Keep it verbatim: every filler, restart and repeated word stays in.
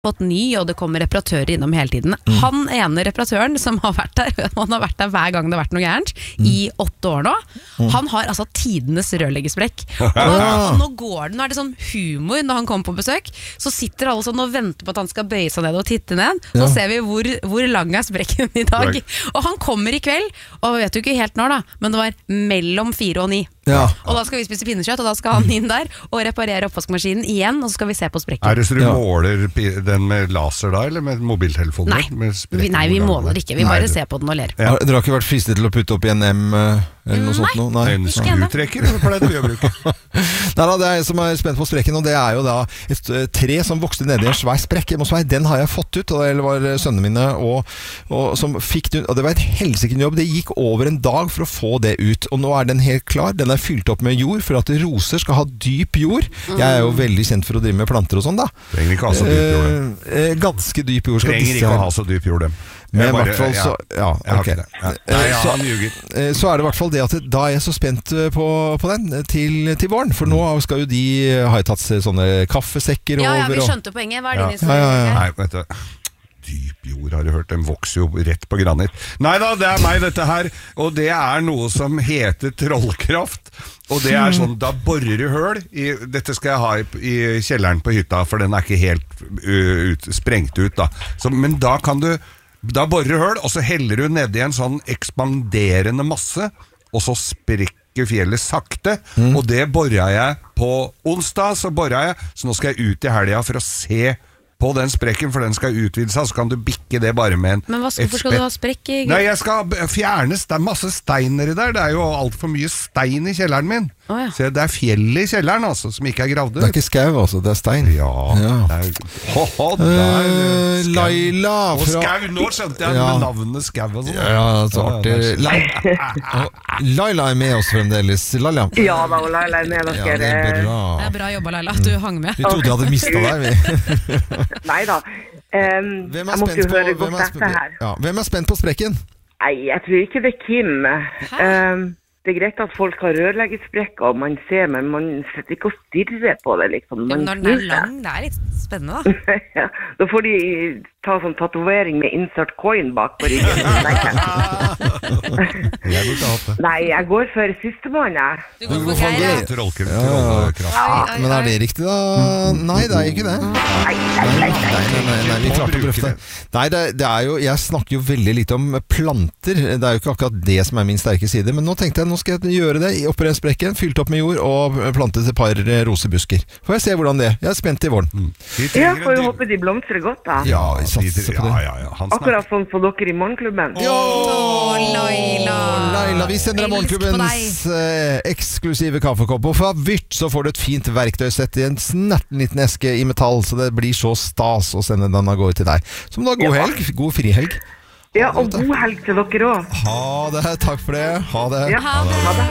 fått ny, og det kommer reparatører innom hele tiden. Mm. Han ene reparatøren som har vært der, han har vært der hver gang det har vært noe gærent, mm. i åtte år nå, mm. han har altså tidenes rørleggersprekk. Og, og nå går det, nå er det sånn humor når han kommer på besøk, så sitter alle sånn og venter på at han skal bøye seg ned og titte ned, så ja. ser vi hvor, hvor lang er sprekken i dag. Og han kommer i kveld, og vet jo ikke helt når da, men det var mellom fire og ni. Ja. Og da skal vi spise pinnekjøtt, og da skal han inn der og reparere oppvaskmaskinen igjen, og så skal vi se på sprekken. Er det så du ja. måler den med laser da, eller med mobiltelefonen? Nei, med vi, nei vi måler ikke, vi nei, bare ser på den og ler. Ja. Dere har ikke vært fristet til å putte opp i en M eller noe sånt? Nei, nei. En skruetrekker, eller for det vi har brukt? Nei da, det er jeg som er spent på sprekken, og det er jo da et tre som vokste ned i en svær sprekk. Den har jeg fått ut, og det var sønnene mine, og, og som fikk det, og det var et helsikken jobb. Det gikk over en dag for å få det ut, og nå er den helt klar. Den er fylt opp med jord for at roser skal ha dyp jord. Jeg er jo veldig kjent for å drive med planter og sånn da. Trenger ikke ha så dyp jord, det. Eh, ganske dyp jord. Trenger ikke å ha så dyp jord, det. Men i hvert fall så ja, okay. ja. Nei, ja, så, så er det i hvert fall det at da er jeg så spent på, på den til, til våren, for nå skal jo de ha tatt sånne kaffesekker over. Ja, ja, vi skjønte poenget. Hva er din historie? Ja, ja, ja. Nei, vet du, dyp jord har du hørt, den vokser jo rett på granitt. Nei da, det er meg dette her, og det er noe som heter trollkraft. Og det er sånn, da borer du høl i, dette skal jeg ha i, i kjelleren på hytta, for den er ikke helt uh, ut, sprengt ut da. Så, men da kan du Da borer du høl, og så heller du ned i en sånn ekspanderende masse, og så sprekker fjellet sakte, mm. og det borer jeg på onsdag, så borer jeg, så nå skal jeg ut i helga for å se på den sprekken, for den skal utvide seg, så kan du bikke det bare med en Men hva, hvorfor skal du ha sprekk i? Nei, jeg skal fjernes, det er masse steiner i der, det er jo alt for mye stein i kjelleren min. Oh, ja. Så det er fjell i kjelleren, altså, som ikke er gravd. Det er ikke skau, altså, det er stein. Ja, ja. Det er... Ho, ho, der, uh, Laila fra... Og skau, nå skjønte jeg ja. med navnet skau og sånn. Ja, så artig. Laila. Laila er med oss fremdeles. Laila. Ja da, og Laila er med oss. Ja, det er bra. Det er bra jobba, Laila, du hang med. Vi trodde jeg hadde mistet deg, vi. Nei da. Um, jeg måtte jo høre godt dette her. Ja. Hvem er spent på sprekken? Nei, jeg tror ikke det er Kim. Um, det er greit at folk har rørleggersprekker, og man ser, men man setter ikke å stirre på det, liksom. Man Når den er lang, det er litt spennende, da. Ja, da får de ta sånn tatovering med insert coin bak på ryggen. Jeg burde hatt det. Nei, jeg går for sistemann, jeg. Du går for Geir, ja. Men er det riktig, da? Nei, det er ikke det. Nei, nei, nei, nei, nei, nei vi klarte å prøve det. Nei, det, det er jo, jeg snakker jo veldig litt om planter. Det er jo ikke akkurat det som er min sterke side, men nå tenkte jeg, nå skal jeg gjøre det. Oppre sprekken, fylt opp med jord, og plantet et par rosebusker. Får jeg se hvordan det er. Jeg er spent i våren. Ja, får jo håpe de blomstrer godt, da. Ja, satser på det. Ja, ja, ja. Akkurat sånn for dere i morgenklubben. Ja, Laila. Laila, vi sender deg morgenklubbens eh, eksklusive kaffekopp. Og fra Vyrt så får du et fint verktøysett i en snerten liten eske i metall, så det blir så stas å sende den av gårde til deg. Så må du ha god ja. helg, god frihelg. Ja, og god helg til dere også. Ha det, takk for det. Ha det. Ja, ha det. Ha det.